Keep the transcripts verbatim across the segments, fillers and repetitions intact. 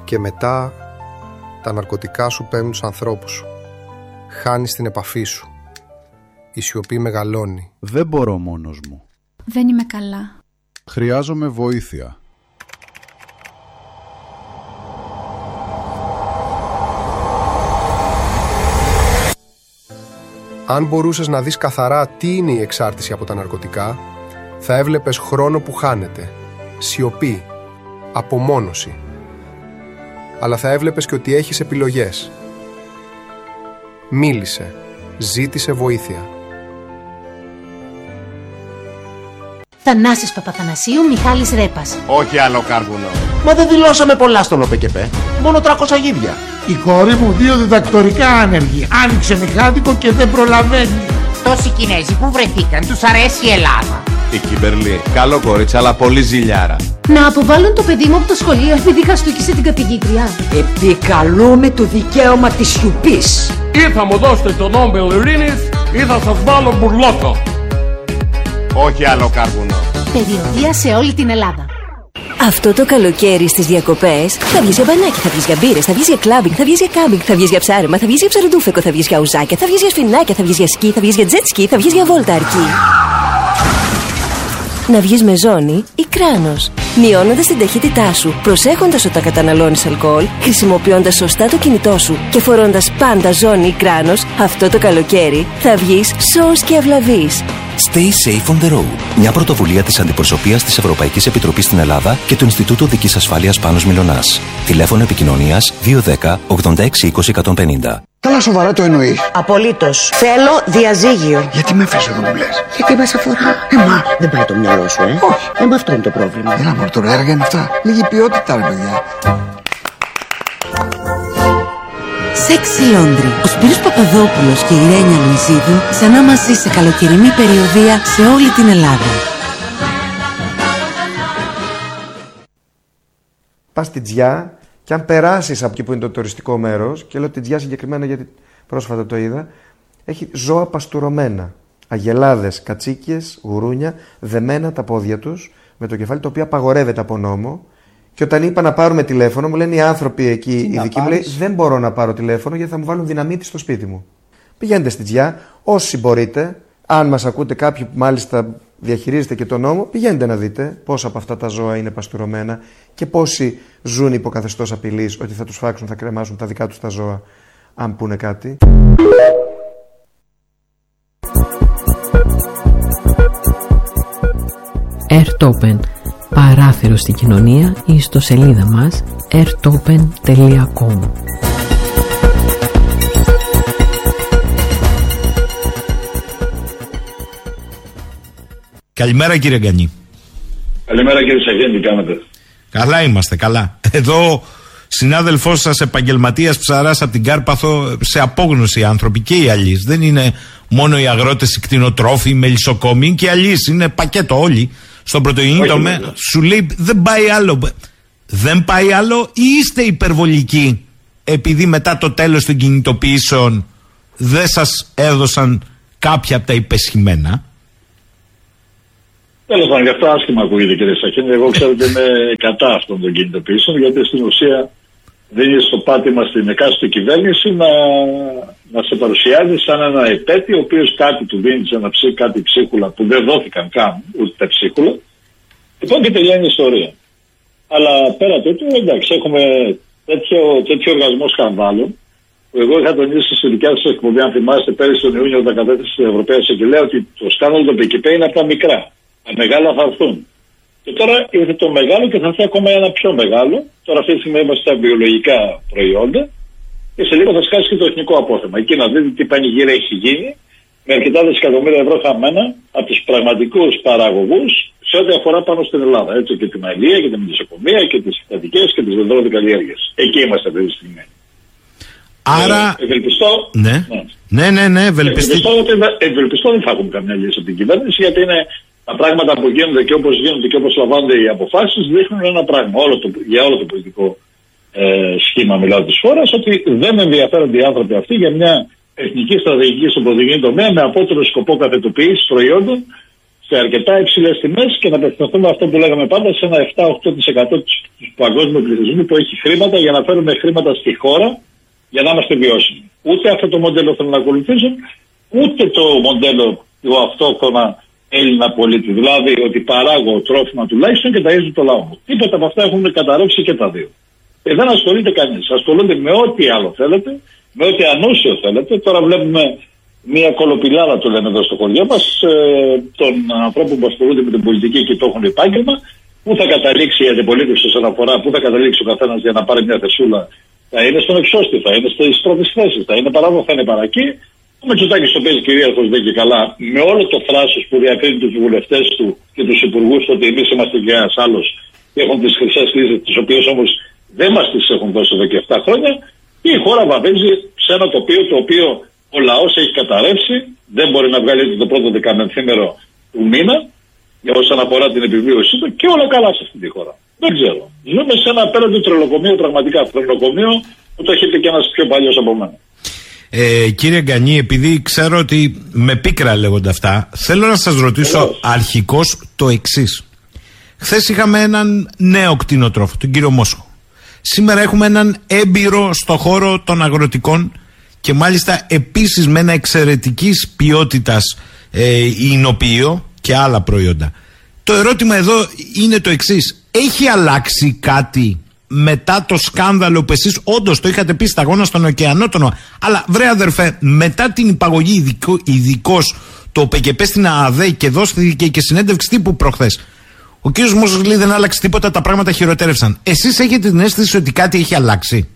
Και μετά τα ναρκωτικά σου παίρνουν τους ανθρώπους σου. Χάνεις την επαφή σου. Η σιωπή μεγαλώνει. Δεν μπορώ μόνος μου. Δεν είμαι καλά. Χρειάζομαι βοήθεια. Αν μπορούσες να δεις καθαρά τι είναι η εξάρτηση από τα ναρκωτικά, θα έβλεπες χρόνο που χάνεται, σιωπή, απομόνωση. Αλλά θα έβλεπες και ότι έχεις επιλογές. Μίλησε, ζήτησε βοήθεια. Θανάσης Παπαθανασίου, Μιχάλης Ρέπας. Όχι άλλο κάρβουνο. Μα δεν δηλώσαμε πολλά στον ΟΠΕΚΕΠΕ. Μόνο τριακόσια γίδια. Η κόρη μου δύο διδακτορικά άνεργη. Άνοιξε μηχάνικο και δεν προλαβαίνει. Τόσοι Κινέζοι που βρεθήκαν, τους αρέσει η Ελλάδα. Η Κιμπερλή, καλό κορίτσι, αλλά πολύ ζηλιάρα. Να αποβάλουν το παιδί μου από το σχολείο επειδή χαστούκισε την καθηγήτρια. Επικαλούμε το δικαίωμα της σιωπής. Ή θα μου δώσετε το Νόμπελ Ειρήνης ή θα σας βάλω μπουρλότο. Όχι άλλο κάρβουνο. Περιοδεία σε όλη την Ελλάδα. Αυτό το καλοκαίρι στις διακοπές θα βγεις για μπανάκι, θα βγεις για μπύρες, θα βγεις για κλάμπινγκ, θα βγεις για κάμπινγκ, θα βγεις για ψάρεμα, θα βγεις για ψαροντούφεκο, θα βγεις για ουζάκια, θα βγεις για σφινάκια, θα βγεις για σκι, θα βγεις για τζετ σκι, θα βγεις για βόλτα αρκή. Να βγεις με ζώνη ή κράνος, μειώνοντας την ταχύτητά σου, προσέχοντας όταν καταναλώνεις αλκοόλ, χρησιμοποιώντας σωστά το κινητό σου και φορώντας πάντα ζώνη ή κράνος, αυτό το καλοκαίρι θα βγεις σώος και αυλαβής. Stay safe on the road. Μια πρωτοβουλία της Αντιπροσωπείας της Ευρωπαϊκής Επιτροπής στην Ελλάδα και του Ινστιτούτου Οδικής Ασφάλειας Πάνος Μιλωνάς. Τηλέφωνο επικοινωνίας δύο ένα μηδέν ογδόντα έξι είκοσι εκατόν πενήντα. Καλά σοβαρά το εννοείς? Απολύτως. Θέλω διαζύγιο. Γιατί με φες εδώ μου λες? Γιατί μας αφορά. Εμάς. Δεν πάει το μυαλό σου, ε. Όχι. Ε, με αυτό είναι το πρόβλημα. Έλα μωρέ τώρα, έργα είναι αυτά. Λίγη ποιότητα ρε παιδιά. Σεξι Λόντρι. Ο Σπύρος Παπαδόπουλος και η Ρένια Λουιζίδου ξανά μαζί σε καλοκαιρινή περιοδεία σε όλη την Ελλάδα. Πας στη Τζιά και αν περάσεις από εκεί που είναι το τουριστικό μέρος, και λέω τη Τζιά συγκεκριμένα γιατί πρόσφατα το είδα, έχει ζώα παστουρωμένα. Αγελάδες, κατσίκιες, γουρούνια, δεμένα τα πόδια τους με το κεφάλι, το οποίο απαγορεύεται από νόμο. Και όταν είπα να πάρουμε τηλέφωνο, μου λένε οι άνθρωποι εκεί, οι δικοί μου, λέει, δεν μπορώ να πάρω τηλέφωνο γιατί θα μου βάλουν δυναμίτη στο σπίτι μου. Πηγαίνετε στη Τζιά, όσοι μπορείτε, αν μας ακούτε κάποιοι που μάλιστα διαχειρίζετε και τον νόμο, πηγαίνετε να δείτε πόσα από αυτά τα ζώα είναι παστουρωμένα και πόσοι ζουν υπό καθεστώς απειλής ότι θα τους φάξουν, θα κρεμάσουν τα δικά τους τα ζώα, αν πούνε κάτι. Airtopen. Παράθυρο στην κοινωνία ή στο σελίδα μας airtopen τελεία com. Καλημέρα κύριε Γκανή. Καλημέρα κύριε Σαχέντη, τι κάνετε? Καλά είμαστε, καλά. Εδώ συνάδελφός σας, επαγγελματίας ψαράς από την Κάρπαθο, σε απόγνωση άνθρωποι και οι αλείς. Δεν είναι μόνο οι αγρότες, οι κτηνοτρόφοι, οι μελισσοκόμοι, και οι αλείς, είναι πακέτο όλοι. Στον πρωτογενή τομέα σου λέει δεν πάει άλλο. Δεν πάει άλλο ή είστε υπερβολικοί επειδή μετά το τέλος των κινητοποιήσεων δεν σας έδωσαν κάποια από τα υπεσχημένα? Τέλος πάντων, γι' αυτό άσχημα ακούγεται κύριε Σαχίνη. Εγώ ξέρω ότι είμαι κατά αυτών των κινητοποιήσεων, γιατί στην ουσία δίνει στο πάτημα στην εκάστοτε κυβέρνηση να, να σε παρουσιάζει σαν ένα επέτη, ο οποίος κάτι του δίνει σε ένα ψή, κάτι ψίχουλα που δεν δόθηκαν καν ούτε τα ψίχουλα. Λοιπόν, και τελειώνει η ιστορία. Αλλά πέρα τούτου, εντάξει, έχουμε τέτοιο, τέτοιο οργασμό σκανδάλων. Εγώ είχα τονίσει στη δικιά σα εκπομπή, αν θυμάστε, πέρυσι τον Ιούνιο, όταν κατέθεσε στην Ευρωπαία Εισαγγελέα, ότι το σκάνδαλο των ΠΚΠ είναι από τα μικρά. Τα μεγάλα θα έρθουν. Και τώρα ήρθε το μεγάλο και θα έρθει ακόμα ένα πιο μεγάλο. Τώρα αυτή τη στιγμή είμαστε στα βιολογικά προϊόντα και σε λίγο θα σκάσει και το εθνικό απόθεμα. Εκεί να δείτε τι πανηγύρι έχει γίνει με αρκετά δισεκατομμύρια ευρώ χαμένα από τους πραγματικούς παραγωγούς σε ό,τι αφορά πάνω στην Ελλάδα. Έτσι και την αλληλεία και την μελισσοκομεία και τις κρατικές και τις δεντρόδικαλλιέργειες. Εκεί είμαστε αυτή τη στιγμή. Άρα. Ε, ευελπιστώ. Ναι, ναι, ναι, ναι, ναι ευελπιστώ. Ευελπιστώ δεν θα έχουμε καμιά λύση από την κυβέρνηση, γιατί είναι τα πράγματα που γίνονται και όπως γίνονται και όπως λαμβάνονται οι αποφάσεις δείχνουν ένα πράγμα. Όλο το, για όλο το πολιτικό ε, σχήμα, μιλάω της χώρας, ότι δεν ενδιαφέρονται οι άνθρωποι αυτοί για μια εθνική στρατηγική στον πρωτογενή τομέα με απότερο σκοπό καθετοποίηση προϊόντων σε αρκετά υψηλές τιμές και να απευθυνθούμε αυτό που λέγαμε πάντα σε ένα επτά με οκτώ τοις εκατό του παγκόσμιου πληθυσμού που έχει χρήματα για να φέρουμε χρήματα στη χώρα για να είμαστε βιώσιμοι. Ούτε αυτό το μοντέλο θέλουν να ακολουθήσουν, ούτε το μοντέλο του αυτόχρονα Έλληνα πολίτη. Δηλαδή ότι παράγω τρόφιμα τουλάχιστον και ταΐζω το λαό μου. Τίποτα από αυτά έχουν καταρρεύσει και τα δύο. Ε, δεν ασχολείται κανείς. Ασχολούνται με ό,τι άλλο θέλετε, με ό,τι ανούσιο θέλετε. Τώρα βλέπουμε μια κολοπηλάδα, το λέμε εδώ στο χωριό μας, ε, των ανθρώπων που ασχολούνται με την πολιτική και το έχουν επάγγελμα. Πού θα καταλήξει η αντιπολίτευση όσον αφορά, πού θα καταλήξει ο καθένας για να πάρει μια θεσούλα. Θα είναι στον εξώστη, θα είναι στις πρώτες θέσεις, θα είναι παράδο, θα είναι παρακεί. Ο Μητσοτάκης το παίζει κυρίαρχος δεν και καλά, με όλο το θράσος που διακρίνει τους βουλευτές του και τους υπουργούς, ότι εμείς είμαστε και ένας άλλος και έχουν τις χρυσές λύσεις, τις οποίες όμως δεν μας τις έχουν δώσει εδώ και επτά χρόνια. Και η χώρα βαδίζει σε ένα τοπίο το οποίο ο λαός έχει καταρρεύσει, δεν μπορεί να βγάλει το πρώτο δεκαμενθήμερο του μήνα για όσον αφορά την επιβίωσή του και όλα καλά σε αυτή τη χώρα. Δεν ξέρω. Ζούμε σε ένα απέραντο τρελοκομείο, πραγματικά τρελοκομείο που το έχει πει και ένας πιο παλιός από μένα. Ε, κύριε Γκανή, επειδή ξέρω ότι με πίκρα λέγονται αυτά, θέλω να σας ρωτήσω Ελώς. αρχικώς το εξής. Χθες είχαμε έναν νέο κτηνοτρόφο, τον κύριο Μόσχο. Σήμερα έχουμε έναν έμπειρο στο χώρο των αγροτικών και μάλιστα επίσης με ένα εξαιρετικής ποιότητας ε, υνοποιείο και άλλα προϊόντα. Το ερώτημα εδώ είναι το εξής. Έχει αλλάξει κάτι μετά το σκάνδαλο που εσείς όντως το είχατε πει σταγόνα στον ωκεανό τον... Αλλά βρε αδερφέ, μετά την υπαγωγή ειδικό, ειδικός το ΟΠΕΚΕΠ στην ΑΑΔΕ και δώστηκε και συνέντευξη τύπου προχθές, ο κύριος Μόσχος λέει δεν άλλαξε τίποτα, τα πράγματα χειροτέρευσαν. Εσείς έχετε την αίσθηση ότι κάτι έχει αλλάξει?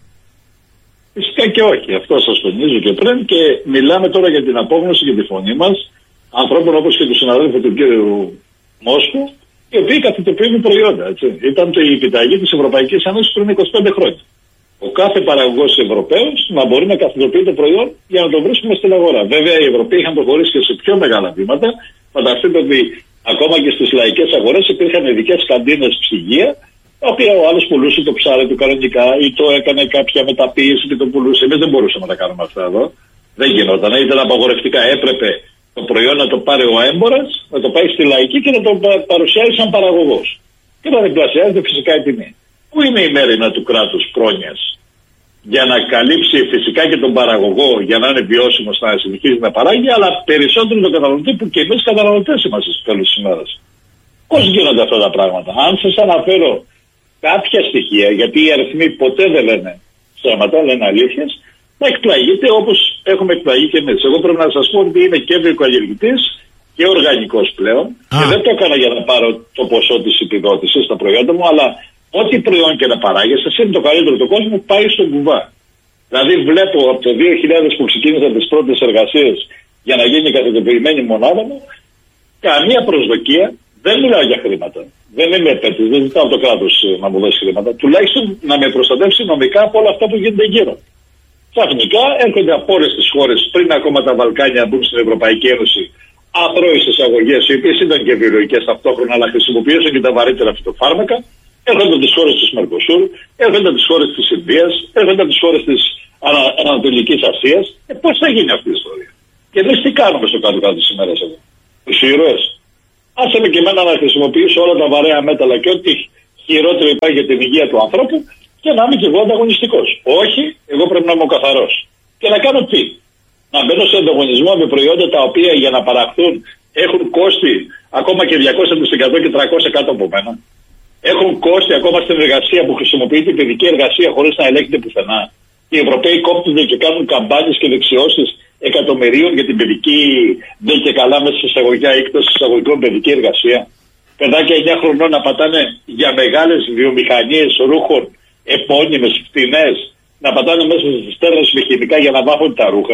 Φυσικά και όχι. Αυτό σας τονίζω και πριν και μιλάμε τώρα για την απόγνωση και τη φωνή μας ανθρώπων όπως και του συναδέλφου του κύριου Μόσχου, οι οποίοι καθητοποιούν προϊόντα. Έτσι. Ήταν το η επιταγή της Ευρωπαϊκής Ένωσης πριν είκοσι πέντε χρόνια. Ο κάθε παραγωγός Ευρωπαίος να μπορεί να καθητοποιεί το προϊόν για να το βρίσκουμε στην αγορά. Βέβαια, οι Ευρωπαίοι είχαν προχωρήσει και σε πιο μεγάλα βήματα. Φανταστείτε ότι ακόμα και στις λαϊκές αγορές υπήρχαν ειδικές καντίνες ψυγεία, τα οποία ο άλλος πουλούσε το ψάρι του κανονικά ή το έκανε κάποια μεταποίηση και το πουλούσε. Εμείς δεν μπορούσαμε να τα κάνουμε αυτά εδώ. Δεν γινόταν. Ήταν απαγορευτικά. Έπρεπε το προϊόν να το πάρει ο έμπορας, να το πάει στη λαϊκή και να το παρουσιάσει σαν παραγωγός. Και να διπλασιάζεται φυσικά η τιμή. Πού είναι η μέρημνα του κράτους πρόνοιας για να καλύψει φυσικά και τον παραγωγό για να είναι βιώσιμος να συνεχίζει να παράγει, αλλά περισσότερο τον καταναλωτή που και εμείς καταναλωτές είμαστε στο τέλος της ημέρας. Πώς γίνονται αυτά τα πράγματα? Αν σας αναφέρω κάποια στοιχεία, γιατί οι αριθμοί ποτέ δεν λένε ψέματα, λένε αλήθειες, θα εκπλαγείτε όπως έχουμε εκπλαγεί και εμείς. Εγώ πρέπει να σας πω ότι είμαι και βιοκαλλιεργητής και οργανικός πλέον. Α. Και δεν το έκανα για να πάρω το ποσό της επιδότησης στα προϊόντα μου, αλλά ό,τι προϊόν και να παράγεις, εσύ είναι το καλύτερο του κόσμου, πάει στον κουβά. Δηλαδή βλέπω από το δύο χιλιάδες που ξεκίνησαν τις πρώτες εργασίες για να γίνει η καθετοποιημένη μονάδα μου, καμία προσδοκία, δεν μιλάω για χρήματα. Δεν είμαι επέτης, δεν ζητάω το κράτος να μου δώσει χρήματα. Τουλάχιστον να με προστατεύσει νομικά από όλα αυτά που γίνονται γύρω. Ξαφνικά έρχονται από όλες τις χώρες, πριν ακόμα τα Βαλκάνια μπουν στην Ευρωπαϊκή Ένωση, αθρώες εισαγωγές, οι οποίες ήταν και βιολογικές ταυτόχρονα, αλλά χρησιμοποιούσαν και τα βαρύτερα φυτοφάρμακα. Έρχονται από τις χώρες της Μερκοσούρ, έρχονται από τις χώρες της Ινδίας, έρχονται από τις χώρες της Ανα, Ανατολικής Ασίας. Ε, πώς θα γίνει αυτή η ιστορία? Και εμείς τι κάνουμε στο κάτω-κάτω της ημέρας εδώ? Τους ήρωες. Άσε με και εμένα να χρησιμοποιήσω όλα τα βαρέα μέταλλα και ό,τι χειρότερο υπάρχει για την υγεία του ανθρώπου και να είμαι και εγώ ανταγωνιστικός. Όχι, εγώ πρέπει να είμαι ο καθαρός. Και να κάνω τι? Να μπαίνω σε ανταγωνισμό με προϊόντα τα οποία για να παραχθούν έχουν κόστη ακόμα και διακόσια τοις εκατό και τριακόσια κάτω από μένα. Έχουν κόστη ακόμα στην εργασία που χρησιμοποιείται η παιδική εργασία χωρίς να ελέγχεται πουθενά. Οι Ευρωπαίοι κόπτονται και κάνουν καμπάνιες και δεξιώσεις εκατομμυρίων για την παιδική δεν και καλά μέσα σε εισαγωγικά ή εκτός εισαγωγικών παιδική εργασία. Παιδάκια εννιά χρονών να πατάνε για μεγάλες βιομηχανίες ρούχων επώνυμες, φτηνές, να πατάνε μέσα στις στέρνες με χημικά για να βάφουν τα ρούχα.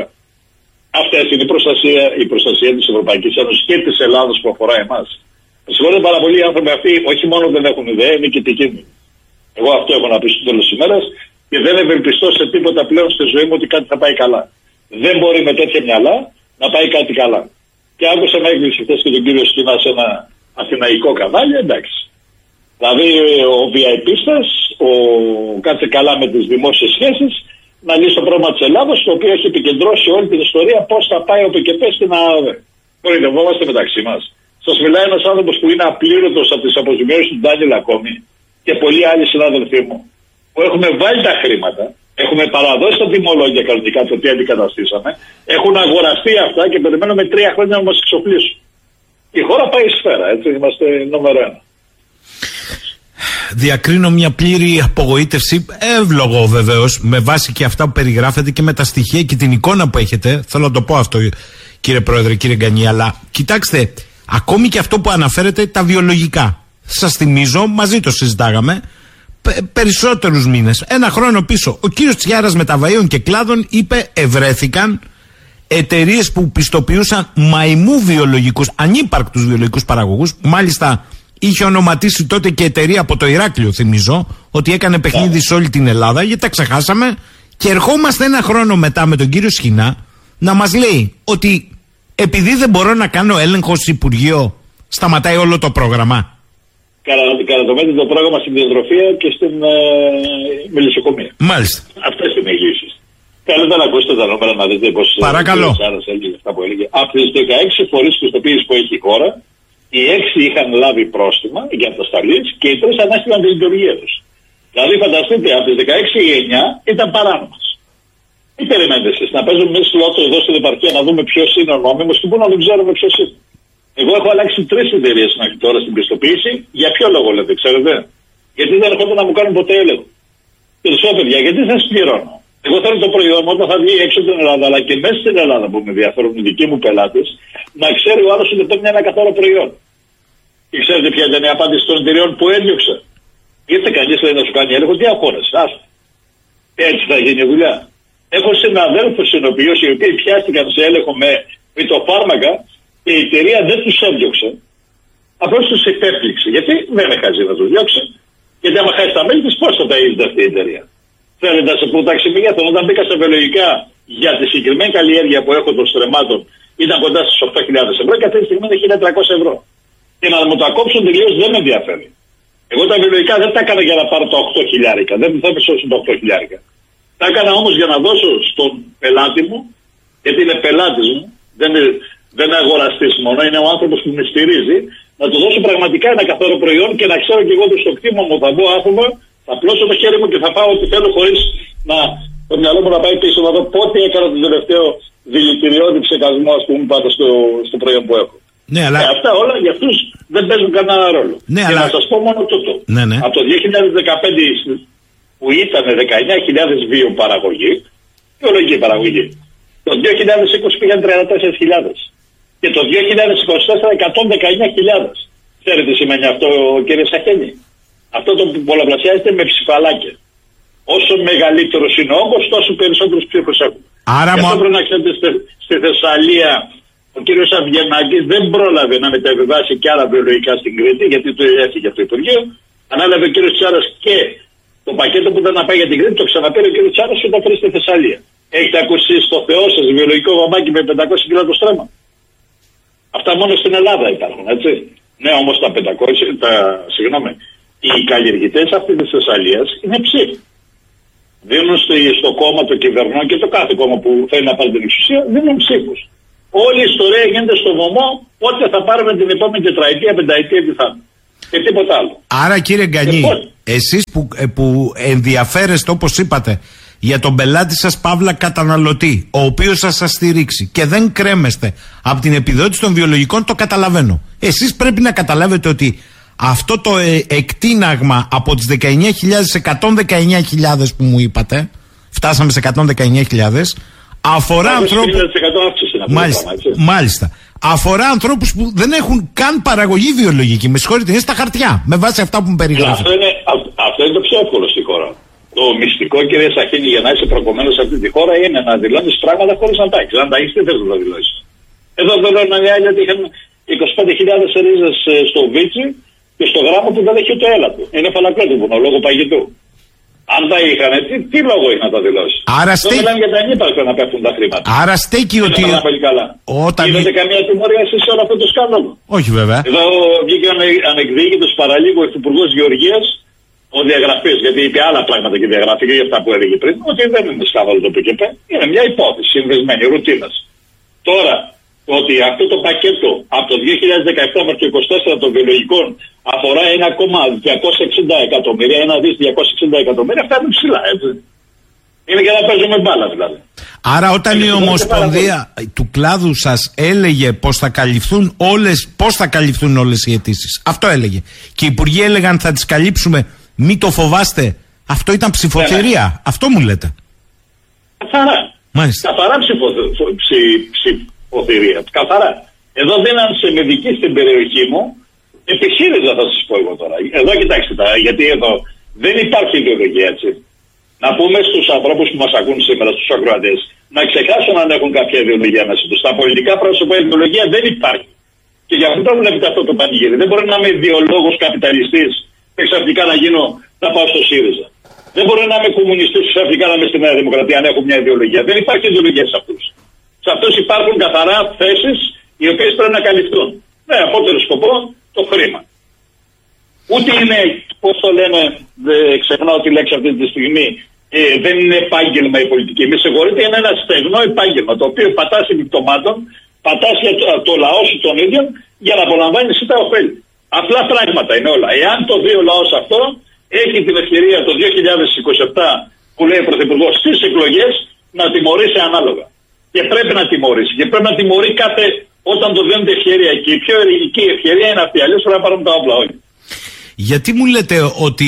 Αυτή είναι η προστασία, η προστασία της Ευρωπαϊκής Ένωσης και της Ελλάδας που αφορά εμάς. Συγχωρείτε πάρα πολύ, οι άνθρωποι αυτοί όχι μόνο δεν έχουν ιδέα, είναι και επικίνδυνοι. Εγώ αυτό έχω να πει στο τέλος της ημέρας και δεν ευελπιστώ σε τίποτα πλέον στη ζωή μου ότι κάτι θα πάει καλά. Δεν μπορεί με τέτοια μυαλά να πάει κάτι καλά. Και άκουσα να έκλεισε χθες και τον κύριο Σκηνά σε ένα αθηναϊκό κανάλι, εντάξει. Δηλαδή ο βιαϊπίστας, ο κάτσε καλά με τις δημόσιες σχέσεις, να λύσει το πρόβλημα της Ελλάδας, το οποίο έχει επικεντρώσει όλη την ιστορία πώς θα πάει ο ΠΚΠ στην ΑΑΔ. Κορυδευόμαστε μεταξύ μας. Σας μιλάει ένας άνθρωπος που είναι απλήρωτος από τις αποζημιώσεις του Ντάνιελ ακόμη και πολλοί άλλοι συνάδελφοί μου που έχουμε βάλει τα χρήματα, έχουμε παραδώσει τα τιμολόγια κανονικά το τι αντικαταστήσαμε, έχουν αγοραστεί αυτά και περιμένουμε τρία χρόνια να μας εξοπλίσουν. Η χώρα πάει σφαίρα, έτσι, είμαστε νούμερο ένα. Διακρίνω μια πλήρη απογοήτευση, εύλογο βεβαίως, με βάση και αυτά που περιγράφετε και με τα στοιχεία και την εικόνα που έχετε. Θέλω να το πω αυτό, κύριε Πρόεδρε, κύριε Γκανή, αλλά κοιτάξτε, ακόμη και αυτό που αναφέρετε, τα βιολογικά. Σας θυμίζω, μαζί το συζητάγαμε, πε, περισσότερους μήνες, ένα χρόνο πίσω, ο κύριος Τσιάρας Μεταβαΐων και Κλάδων είπε ευρέθηκαν εταιρείες που πιστοποιούσαν μαϊμού βιολογικούς, ανύπαρκτους βιολογικούς παραγωγούς, μάλιστα. Είχε ονοματίσει τότε και εταιρεία από το Ηράκλειο, θυμίζω, ότι έκανε παιχνίδι σε όλη την Ελλάδα, γιατί τα ξεχάσαμε. Και ερχόμαστε ένα χρόνο μετά με τον κύριο Σχοινά να μας λέει ότι επειδή δεν μπορώ να κάνω έλεγχο στο Υπουργείο, σταματάει όλο το πρόγραμμα. Καρατομέται το πρόγραμμα στην διατροφία και στην ε, μελισσοκομεία. Μάλιστα. Αυτές είναι οι λύσεις. Καλύτερα να ακούσετε τα νούμερα να δείτε πώς. Παρακαλώ. Αυτά που έλεγε. Από τις δεκαέξι φορείς πιστοποίησης που έχει η χώρα, οι έξι είχαν λάβει πρόστιμα για ατασταλείς και οι τρεις ανάστηλαν τη λειτουργία τους. Δηλαδή, φανταστείτε, από τις δεκαέξι οι εννιά ήταν παράνομες. Τι περιμένετε εσείς, να παίζουμε εμείς λότο εδώ στην επαρχία να δούμε ποιος είναι ο νόμιμος και πού να μην ξέρουμε ποιος είναι. Εγώ έχω αλλάξει τρεις εταιρείες μέχρι τώρα στην πιστοποίηση. Για ποιο λόγο λέτε, ξέρετε? Γιατί δεν έρχονται να μου κάνουν ποτέ έλεγχο. Και τους λέω, παιδιά, γιατί θα σας πληρώνω? Εγώ θέλω το προϊόν μου όταν θα βγει έξω από την Ελλάδα, αλλά και μέσα στην Ελλάδα που με ενδιαφέρουν οι δικοί μου πελάτες, να ξέρει ο άλλος ότι παίρνει ένα καθαρό προϊόν. Και ξέρετε ποια ήταν η απάντηση των εταιρεών που έδιωξε? Ήρθε κανείς λέει να σου κάνει έλεγχο, τι αγχώνεσαι, άστο. Έτσι θα γίνει η δουλειά. Έχω συναδέλφους συνοποιούς οι οποίοι πιάστηκαν σε έλεγχο με φυτοφάρμακα και η εταιρεία δεν τους έδιωξε. Απλώς τους επέπληξε. Γιατί δεν είναι χαζί να τους διώξει? Γιατί άμα χάσει τα μέλη της, πώς θα τα είδε αυτή η εταιρεία? Θέλετε να σε πω τάξη μεγέθων? Όταν μπήκα σε βιολογικά για τη συγκεκριμένη καλλιέργεια που έχω των στρεμμάτων, ήταν κοντά στις οκτώ χιλιάδες ευρώ και αυτή τη στιγμή είναι χίλια τριακόσια ευρώ. Και να μου τα κόψουν τελείως δεν με ενδιαφέρει. Εγώ τα βιολογικά δεν τα έκανα για να πάρω τα οκτώ χιλιάρικα. Δεν θα με σώσουν τα οκτώ χιλιάρικα. Τα έκανα όμως για να δώσω στον πελάτη μου, γιατί είναι πελάτης μου, δεν είναι, δεν είναι αγοραστής μόνο, είναι ο άνθρωπος που με στηρίζει, να του δώσω πραγματικά ένα καθαρό προϊόν και να ξέρω και εγώ ότι στο κτήμα μου θα μπω άφημα, θα πλώσω το χέρι μου και θα πάω ό,τι θέλω χωρίς να το μυαλό μου να πάει πίσω να δω πότε έκανα το τελευταίο δηλητηριώδη ψεκασμό, ας πούμε, πάντα στο, στο προϊόν που έχω. Ναι, αλλά... Και αυτά όλα για αυτούς δεν παίζουν κανένα ρόλο. Ναι, και αλλά... να σας πω μόνο τούτο. Ναι, ναι. Από το δύο χιλιάδες δεκαπέντε που ήταν δεκαεννιά χιλιάδες βιοπαραγωγή, βιολογική παραγωγή, το δύο χιλιάδες είκοσι πήγαν τριάντα τέσσερις χιλιάδες. Και το δύο χιλιάδες είκοσι τέσσερα εκατόν δεκαεννιά χιλιάδες. Ξέρετε τι σημαίνει αυτό, κύριε Σαχένη? Αυτό το που πολλαπλασιάζεται με ψηφαλάκια. Όσο μεγαλύτερος είναι ο όγκος, τόσο περισσότερους ψήφους έχουν. Άρα και αυτό πρέπει να ξέρετε, στη, στη Θεσσαλία ο κύριος Αυγενάκης δεν πρόλαβε να μεταβιβάσει και άλλα βιολογικά στην Κρήτη, γιατί το έφυγε από το Υπουργείο. Ανάλαβε ο κύριος Τσάρας και το πακέτο που ήταν να πάει για την Κρήτη, το ξαναπήρε ο κύριος Τσάρας και το έφερε στη Θεσσαλία. Έχετε ακούσει στο Θεό σας βιολογικό βαμάκι με πεντακόσια κιλά το στρέμμα? Αυτά μόνο στην Ελλάδα υπάρχουν, έτσι. Ναι, όμως τα πεντακόσια, τα, συγγνώμη, οι καλλιεργητές αυτή της Θεσσαλίας είναι ψήφοι. Δίνουν στο, στο κόμμα το κυβερνό και το κάθε κόμμα που θέλει να πάρει την εξουσία, δίνουν ψήφους. Όλη η ιστορία γίνεται στο βωμό, πότε θα πάρουμε την επόμενη τετραετία, πενταετία, τι θα είναι. Και τίποτα άλλο. Άρα κύριε Γκανή, εσείς που, που ενδιαφέρεστε όπως είπατε για τον πελάτη σας παύλα καταναλωτή, ο οποίος θα σας στηρίξει και δεν κρέμεστε από την επιδότηση των βιολογικών, το καταλαβαίνω. Εσείς πρέπει να καταλάβετε ότι αυτό το ε, εκτείναγμα από τις δεκαεννιά χιλιάδες σε εκατόν δεκαεννιά χιλιάδες που μου είπατε, φτάσαμε σε εκατόν δεκαεννιά χιλιάδες, αφορά ανθρώπους. Μάλιστα, μάλιστα. Αφορά ανθρώπους που δεν έχουν καν παραγωγή βιολογική. Με συγχωρείτε, είναι στα χαρτιά. Με βάση αυτά που μου περιγράφετε. Αυτό είναι, αυτό είναι το πιο εύκολο στη χώρα. Το μυστικό, κύριε Σαχίνη, για να είσαι προκομμένος σε αυτή τη χώρα είναι να δηλώνεις πράγματα χωρίς να τα έχεις. Αν τα έχεις, τι θες να τα δηλώσεις? Εδώ δηλώνουν οι άλλοι ότι είχαν είκοσι πέντε χιλιάδες ρίζες στο Βίτσι και στο γράμμα που δεν έχει ούτε έλατο. Είναι φαλακρότυπο λόγω παγιτού. Αν τα είχαν, τι, τι λόγο είχε να τα δηλώσει? Άρα στέκει... μιλάμε για τα ανύπαρκτα να πέφτουν τα χρήματα. Άρα στέκει ότι... Όταν... Είδατε καμία τιμωρία εσείς σε όλο αυτό το σκάνδαλο? Όχι βέβαια. Εδώ βγήκε ανεκδίκητος παραλίγο ο Υπουργός Γεωργίας, ο διαγραφής, γιατί είπε άλλα πράγματα και διαγραφή για αυτά που έλεγε πριν, ότι δεν είναι σκάνδαλο το ΠΚΠ, είναι μια υπόθεση συνδεσμένη, ρουτίνας. Τώρα, ότι αυτό το πακέτο από το δύο χιλιάδες δεκαεπτά μέχρι το είκοσι τέσσερα των βιολογικών αφορά ένα κόμμα διακόσια εξήντα εκατομμύρια, ένα δις διακόσια εξήντα εκατομμύρια, αυτά είναι ψηλά, έτσι. Είναι για να παίζουμε μπάλα δηλαδή. Άρα όταν η Ομοσπονδία του κλάδου σας έλεγε πως θα καλυφθούν όλες, πώς θα καλυφθούν όλες οι αιτήσεις, αυτό έλεγε. Και οι υπουργοί έλεγαν θα τις καλύψουμε, μη το φοβάστε. Αυτό ήταν ψηφοθυρία, ναι, ναι. Αυτό μου λέτε. Καθαρά. Μάλιστα. Καθαρά ψηφο, ψη, ψηφοθυρία. Καθαρά. Εδώ δίναν σε μεδική στην περιοχή μου, επιχείρηζα θα σας πω εγώ τώρα. Εδώ κοιτάξτε τα, γιατί εδώ δεν υπάρχει ιδεολογία, έτσι. Να πούμε στους ανθρώπους που μας ακούν σήμερα, στους ακροατές, να ξεχάσουν αν έχουν κάποια ιδεολογία μέσα τους. Στα πολιτικά πρόσωπα η ιδεολογία δεν υπάρχει. Και γι' αυτό το βλέπετε αυτό το πανηγύρι. Δεν μπορεί να είμαι ιδεολόγος καπιταλιστής και ξαφνικά να γίνω να πάω στο ΣΥΡΙΖΑ. Δεν μπορεί να είμαι κομμουνιστής και ξαφνικά να είμαι στη Νέα Δημοκρατία αν έχω μια ιδεολογία. Δεν υπάρχει ιδεολογία σε αυτούς. Σε αυτούς υπάρχουν καθαρά θέσεις οι οποίες πρέπει να καλυφθούν. Με απότερο σκοπό το χρήμα. Ούτε είναι, πώς το λένε, δεν ξεχνάω τη λέξη αυτή τη στιγμή, ε, δεν είναι επάγγελμα η πολιτική. Με συγχωρείτε, είναι ένα στεγνό επάγγελμα το οποίο πατάς επιπτωμάτων, πατάς για το, το λαό σου τον ίδιο για να απολαμβάνει εσύ τα ωφέλη. Απλά πράγματα είναι όλα. Εάν το δει ο λαός αυτό, έχει την ευκαιρία το δύο χιλιάδες είκοσι επτά που λέει ο Πρωθυπουργός στις εκλογές να τιμωρήσει ανάλογα. Και πρέπει να τιμωρήσει. Και πρέπει να τιμωρεί κάθε όταν το δίνεται ευκαιρία. Και η πιο ελληνική ευκαιρία είναι αυτή. Αλλιώς πρέπει να πάρουμε τα όπλα όλοι. Γιατί μου λέτε ότι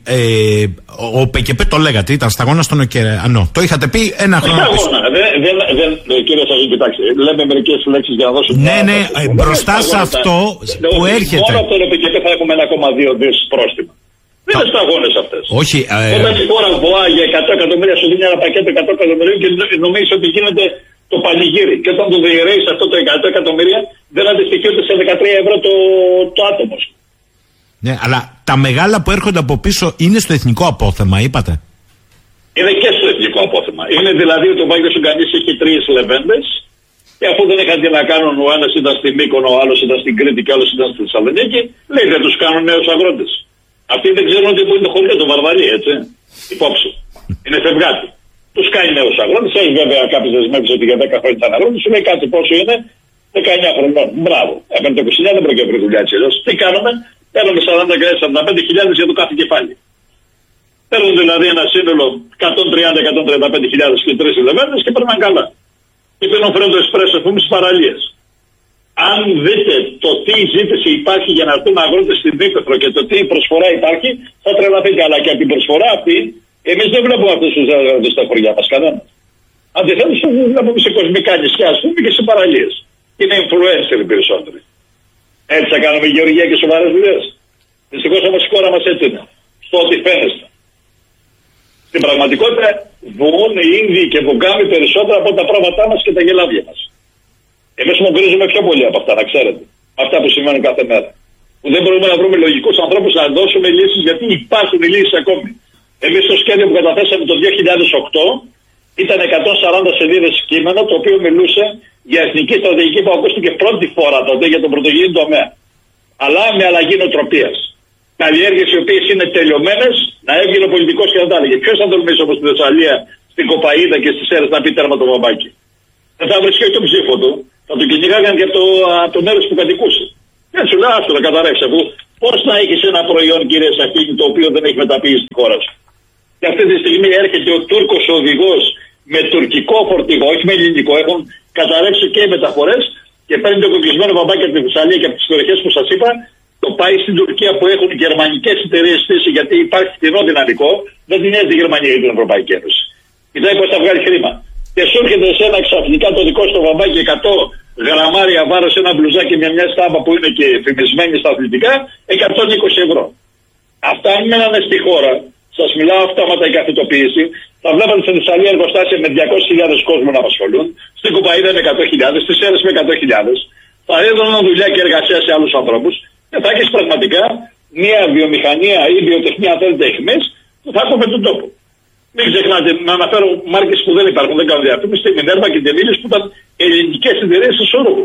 ε, ο ΠΚΠ το λέγατε, ήταν σταγόνα στον ωκεανό. Το είχατε πει ένα χρόνο πίσω. Σταγόνα, δεν, δεν, δεν, κύριε Σαζή, κοιτάξτε, λέμε μερικές λέξεις για να δώσουμε. Ναι, ναι, ε, μπροστά σε αυτό που έρχεται. Μόνο από τον ΠΚΠ θα έχουμε ένα κόμμα δύο δις πρόστιμα. Δεν είναι σταγόνες αυτές. Όχι. Ε, Όταν η χώρα βοά για εκατό εκατομμύρια σου δίνει ένα πακέτο εκατό εκατομμυρίων και νομίζεις ότι γίνεται το πανηγύρι. Και όταν το διαιρέεις αυτό το εκατό εκατομμύρια δεν αντιστοιχεί ούτε σε δεκατρία ευρώ το, το άτομο. Ναι, αλλά τα μεγάλα που έρχονται από πίσω είναι στο εθνικό απόθεμα, είπατε. Είναι και στο εθνικό απόθεμα. Είναι δηλαδή ότι ο Βάγγελος Ουγγανής έχει τρεις λεβέντες και αφού δεν είχαν τι να κάνουν, ο ένας ήταν στην Μύκονο, ο άλλος ήταν στην Κρήτη και ο άλλος ήταν στη Θεσσαλονίκη, λέει δεν τους κάνουν νέους αγρότες. Αυτοί δεν ξέρουν ότι που είναι το χωριό, το Βαρβαρί, έτσι. Υπόψη. Είναι φευγάτη. Τους κάνει νέους αγρότες, έχει βέβαια κάποιες δεσμεύσεις ότι για δέκα χρόνια ήταν αγρότες, σου λέει κάτι πόσο είναι, δεκαεννιά χρονών. Μπράβο. Έπαιρνε το είκοσι εννιά, δεν πρόκειται να δουλειά έτσι. Τι κάνουμε? Παίρνουμε σαράντα με σαράντα πέντε χιλιάδες για το κάθε κεφάλι. Παίρνουν δηλαδή ένα σύνολο εκατόν τριάντα με εκατόν τριάντα πέντε χιλιάδες και τρεις ελεβέντες και παίρνουν καλά. Και παίρνουν φρέντο εσπρέσο, πούμε, στις παραλίες. Αν δείτε το τι ζήτηση υπάρχει για να έρθουν αγρότες στην Ήπεθρο και το τι προσφορά υπάρχει, θα τρελαθείτε. Αλλά και από την προσφορά αυτή, εμείς δεν βλέπουμε αυτούς τους αγρότες στα χωριά μας κανένα. Αντιθέτως, τους βλέπουμε σε κοσμικά νησιά, ας πούμε, και σε παραλίες. Είναι influencer οι περισσότεροι. Έτσι θα κάνουμε γεωργία και σοβαρές δουλειές. Δυστυχώς όμως η χώρα μας έτσι είναι. Στο ότι φαίνεστε. Στην πραγματικότητα βοούν οι Ίνδιοι και βογκάμοι περισσότερα από τα πρόβατά μας και τα γελάδια μας. Εμείς μογκρίζουμε πιο πολύ από αυτά, να ξέρετε. Αυτά που συμβαίνουν κάθε μέρα. Που δεν μπορούμε να βρούμε λογικούς ανθρώπους να δώσουμε λύσεις, γιατί υπάρχουν οι λύσεις ακόμη. Εμείς το σχέδιο που καταθέσαμε το δύο χιλιάδες οκτώ ήταν εκατόν σαράντα σελίδες κείμενο, το οποίο μιλούσε για εθνική στρατηγική που ακούστηκε πρώτη φορά τότε για τον πρωτογενή τομέα. Αλλά με αλλαγή νοοτροπίας. Καλλιέργειες οι οποίες είναι τελειωμένες, να έβγαινε ο πολιτικός και να τα έλεγε. Ποιος θα τολμήσει όπως στη Θεσσαλία, στην Κοπαΐδα και στις Σέρρες να πει τέρμα το βαμπάκι? Δεν θα βρίσκει όχι τον ψήφο του, θα τον κυνηγάγαν και από το, το μέρος που κατοικούσε. Δεν σου λέω αυτό να καταρρεύσει, αφού πώς να έχεις ένα προϊόν, κύριε Σαχίνη, το οποίο δεν έχει μεταποίησει στη χώρα σου? Και αυτή τη στιγμή έρχεται ο Τούρκος οδηγός με τουρκικό φορτηγό, όχι με ελληνικό, έχουν καταρρεύσει και οι μεταφορές και παίρνει το κοκλεισμένο βαμπάκι από τη Θεσσαλία και από τις περιοχές που σας είπα, το πάει στην Τουρκία που έχουν γερμανικές εταιρείες στήσει, γιατί υπάρχει φθηνό δυναμικό, δεν την νοιάζει η Γερμανία ή την Ευρωπαϊκή Ένωση. Κοιτάει πώς θα βγάλει χρήμα. Και σου έρχεται σε ένα ξαφνικά το δικό στο βαμπάκι εκατό γραμμάρια βάρος, ένα μπλουζάκι με μια στάμπα που είναι και φημισμένη στα αθλητικά, εκατόν είκοσι ευρώ. Αυτά αν μένανε στη χώρα, σας μιλάω αυτόματα η καθητοποίηση, θα βλέπατε στη Θεσσαλία εργοστάσια με διακόσιες χιλιάδες κόσμο να απασχολούν, στην Κοπαΐδα με εκατό χιλιάδες, στις Σέρρες με εκατό χιλιάδες, θα έδωναν δουλειά και εργασία σε άλλους ανθρώπους και θα έχεις πραγματικά μια βιομηχανία ή βιοτεχνία, αν θέλετε, εχμής, που θα έχουμε τον τόπο. Μην ξεχνάτε να αναφέρω μάρκες που δεν υπάρχουν, δεν κάνουν διαφήμιση, τη Μινέρβα και την Ήλιος που ήταν ελληνικές εταιρείες του Σόρουγου.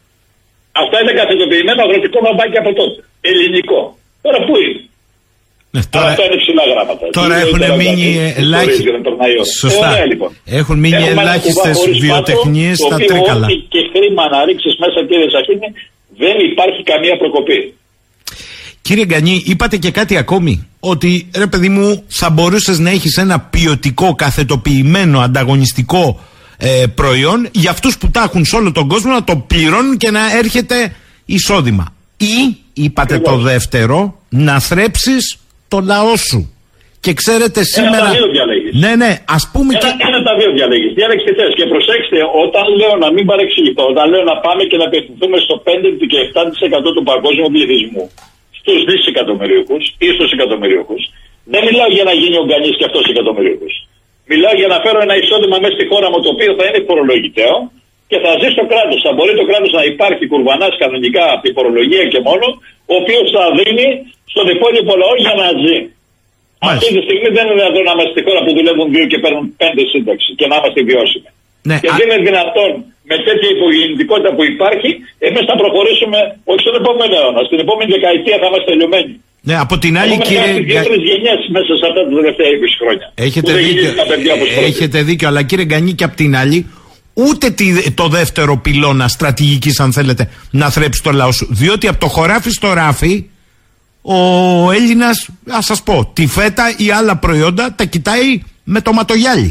Αυτά είναι καθητοποιημένο αγροτικό βαμπάκι από τότε. Ελληνικό. Τώρα πού είναι? Ναι, τώρα, αυτά είναι ψηλά γράμματα. Τώρα έχουν μείνει ελάχιστοι. Σωστά. Ε, λοιπόν. Έχουν μείνει ελάχιστες βιοτεχνίες στα τρίκαλα. Ό,τι και χρήμα να ρίξεις μέσα, κύριε Σαχίνη, δεν υπάρχει καμία προκοπή. Κύριε Γκανή, είπατε και κάτι ακόμη. Ότι ρε παιδί μου, θα μπορούσες να έχεις ένα ποιοτικό, καθετοποιημένο, ανταγωνιστικό ε, προϊόν για αυτούς που τα έχουν σε όλο τον κόσμο, να το πληρώνουν και να έρχεται εισόδημα. Ή, είπατε το δεύτερο, να θρέψεις το λαό σου. Και ξέρετε σήμερα. Ένα τα δύο διαλέγεις. Ναι, ναι, ας πούμε. Ένα, και... ένα τα δύο διαλέγεις. Διάλεξε τι θες. Και προσέξτε, όταν λέω να μην παρεξηγηθώ, όταν λέω να πάμε και να απευθυνθούμε στο πέντε και επτά τοις εκατό του παγκόσμιου πληθυσμού, στους δισεκατομμυρίουχους ή στους εκατομμυρίουχους, δεν μιλάω για να γίνει ο Γκανής και αυτός εκατομμυρίουχος. Μιλάω για να φέρω ένα εισόδημα μέσα στη χώρα μου το οποίο θα είναι φορολογητέο και θα ζει στο κράτος. Θα μπορεί το κράτος να υπάρχει κουρβανάς κανονικά από την φορολογία και μόνο, ο οποίος θα δίνει στον υπόλοιπο λαό για να ζει. Μάλιστα. Αυτή τη στιγμή δεν είναι δυνατόν να είμαστε στη χώρα που δουλεύουν δύο και παίρνουν πέντε σύνταξη και να είμαστε βιώσιμοι. Ναι, και α... δεν είναι δυνατόν με τέτοια υπογεννητικότητα που υπάρχει, εμείς θα προχωρήσουμε όχι στον επόμενο αιώνα. Στην επόμενη δεκαετία θα είμαστε τελειωμένοι. Ναι, από την άλλη, έχουμε κύριε. Έχουμε δύο-τρεις γενιές μέσα σε αυτά τα τελευταία είκοσι χρόνια. Έχετε δίκιο, έχετε δίκιο, αλλά κύριε Γκανή, και από την άλλη, ούτε το δεύτερο πυλώνα στρατηγικής, αν θέλετε, να θρέψει το λαό σου. Διότι από το χωράφι στο ράφι, ο Έλληνας, ας σας πω, τη φέτα ή άλλα προϊόντα τα κοιτάει με το ματογιάλι.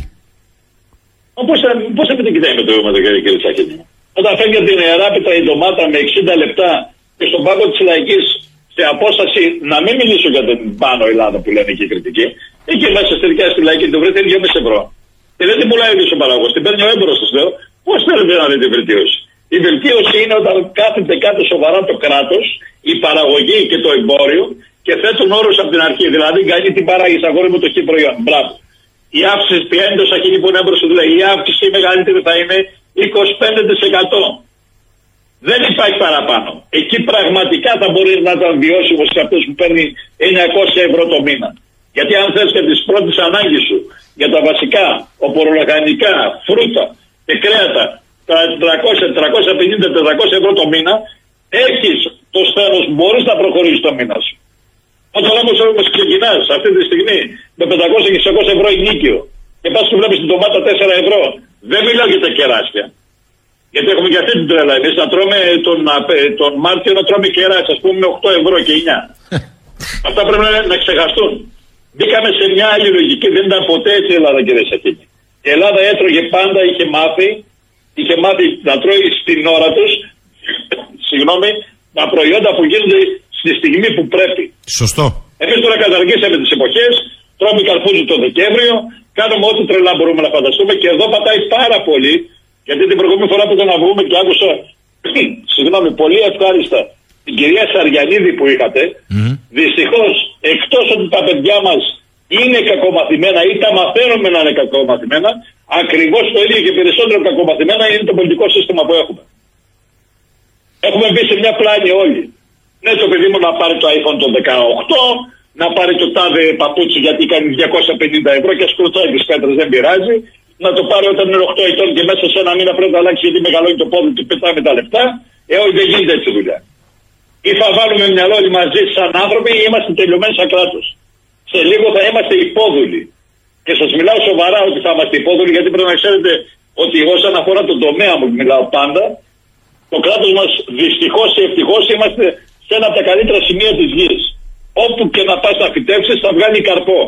Πώς θα, πώς θα μην την κοιτάει με το ματογιάλι, κύριε Σαχίνη? Όταν φεύγει από την Ιεράπετρα η ντομάτα με εξήντα λεπτά και στον πάγκο της Λαϊκής σε απόσταση, να μην μιλήσω για την πάνω Ελλάδα που λένε και οι κριτικοί, εκεί μέσα στη δικιά στη Λαϊκή την βρείτε δυόμισι ευρώ. Και δεν την πουλάει ο παραγωγός, την παίρνει ο έμπορος, σας λέω. Πώς θέλετε να δείτε βελτίωση? Η βελτίωση είναι όταν κάθεται κάτω σοβαρά το κράτος, η παραγωγή και το εμπόριο και θέτουν όρους από την αρχή. Δηλαδή, κάνει την παράγεις αγόρι μου το χ προϊόν. Μπράβο. Η αύξηση, ποια είναι το Σαχίνη που είναι έμπορος, δηλαδή, η αύξηση η μεγαλύτερη θα είναι είκοσι πέντε τοις εκατό. Δεν υπάρχει παραπάνω. Εκεί πραγματικά θα μπορεί να ήταν βιώσιμο σε αυτούς που παίρνει εννιακόσια ευρώ το μήνα. Γιατί αν θες και τις πρώτες ανάγκες σου για τα βασικά, οπορολαχανικά, φρούτα και κρέατα, τα τριακόσια, τριακόσια πενήντα, τετρακόσια ευρώ το μήνα, έχεις το σθένος που μπορείς να προχωρήσεις το μήνα σου. Όταν όμως όμως ξεκινάς αυτή τη στιγμή με πεντακόσια και εξακόσια ευρώ ενίκιο και πας και βλέπεις την ντομάτα τέσσερα ευρώ, δεν μιλάω για τα κεράσια. Γιατί έχουμε και αυτή την τρέλα. Εμείς να τρώμε τον, τον Μάρτιο να τρώμε κεράσια, ας πούμε με οκτώ ευρώ και εννιά. Αυτά πρέπει να, να ξεχαστούν. Μπήκαμε σε μια άλλη λογική, δεν ήταν ποτέ έτσι η Ελλάδα, κύριε Σαχίνη. Η Ελλάδα έτρωγε πάντα, είχε μάθει, είχε μάθει να τρώει στην ώρα τους, συγγνώμη, τα προϊόντα που γίνονται στη στιγμή που πρέπει. Σωστό. Εμείς τώρα καταργήσαμε τις εποχές, τρώμε καρπούζι το Δεκέμβριο, κάνουμε ό,τι τρελά μπορούμε να φανταστούμε και εδώ πατάει πάρα πολύ, γιατί την προηγούμενη φορά που ήταν να βγούμε και άκουσα, συγγνώμη, πολύ ευχάριστα την κυρία Σαριανίδη που είχατε, mm. δυστυχώς, εκτός ότι τα παιδιά μας είναι κακομαθημένα ή τα μαθαίνουμε να είναι κακομαθημένα, ακριβώς το ίδιο και περισσότερο κακομαθημένα είναι το πολιτικό σύστημα που έχουμε. Έχουμε μπει σε μια πλάνη όλοι. Ναι, το παιδί μου να πάρει το iPhone το δεκαοκτώ, να πάρει το τάδε παπούτσι γιατί κάνει διακόσια πενήντα ευρώ και σκουρτσάει τις πέτρες, δεν πειράζει. Να το πάρει όταν είναι οκτώ ετών και μέσα σε ένα μήνα πρέπει να αλλάξει γιατί μεγαλώνει το πόδι του, πετάμε τα λεφτά. Ε, όχι, δεν γίνεται έτσι δουλειά. Ή θα βάλουμε μυαλό όλοι μαζί σαν άνθρωποι ή είμαστε τελειωμένοι σαν κράτος. Σε λίγο θα είμαστε υπόδουλοι. Και σας μιλάω σοβαρά ότι θα είμαστε υπόδουλοι, γιατί πρέπει να ξέρετε ότι όσον αφορά τον τομέα μου, μιλάω πάντα, το κράτος μας δυστυχώς ή ευτυχώς είμαστε σε ένα από τα καλύτερα σημεία της γης. Όπου και να πας να φυτέψεις θα βγάλει καρπό.